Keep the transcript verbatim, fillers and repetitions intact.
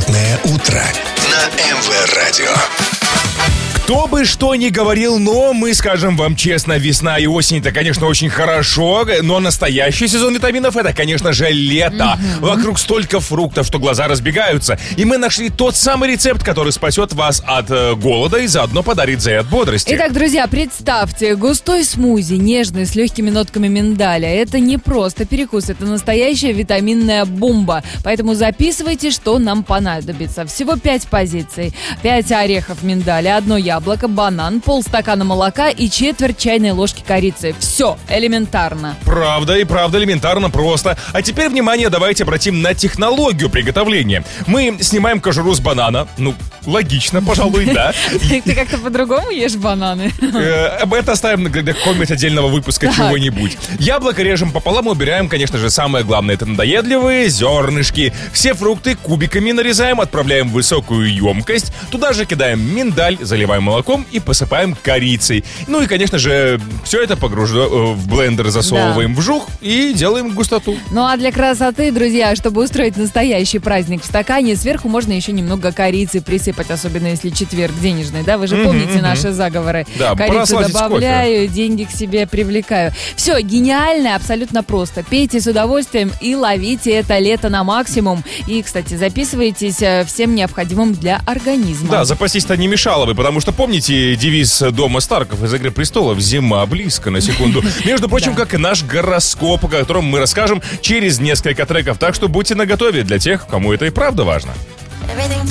Приятное утро на эм вэ Радио. Кто бы что ни говорил, но мы скажем вам честно, весна и осень — это, конечно, очень хорошо, но настоящий сезон витаминов — это, конечно же, лето. Mm-hmm. Вокруг столько фруктов, что глаза разбегаются. И мы нашли тот самый рецепт, который спасет вас от э, голода и заодно подарит заряд бодрости. Итак, друзья, представьте, густой смузи, нежный, с легкими нотками миндаля. Это не просто перекус, это настоящая витаминная бомба. Поэтому записывайте, что нам понадобится. Всего пять позиций. пять орехов миндаля, одно яблоко. Яблоко, банан, полстакана молока и четверть чайной ложки корицы. Все элементарно. Правда и правда элементарно просто. А теперь, внимание, давайте обратим на технологию приготовления. Мы снимаем кожуру с банана. Ну, логично, пожалуй, да. Ты как-то по-другому ешь бананы? Это оставим для какого-нибудь отдельного выпуска чего-нибудь. Яблоко режем пополам и убираем, конечно же, самое главное. Это надоедливые зернышки. Все фрукты кубиками нарезаем, отправляем в высокую емкость. Туда же кидаем миндаль, заливаем молоком и посыпаем корицей. Ну и, конечно же, все это погружаем в блендер, засовываем да. в жух и делаем густоту. Ну а для красоты, друзья, чтобы устроить настоящий праздник в стакане, сверху можно еще немного корицы присыпать, особенно если четверг денежный, да? Вы же помните mm-hmm, наши заговоры. Да, корицу добавляю, деньги к себе привлекаю. Все, гениально, абсолютно просто. Пейте с удовольствием и ловите это лето на максимум. И, кстати, записывайтесь всем необходимым для организма. Да, запастись-то не мешало бы, потому что помните девиз дома Старков из «Игры престолов»? Зима близко, на секунду. Между прочим, как и наш гороскоп, о котором мы расскажем через несколько треков. Так что будьте наготове для тех, кому это и правда важно.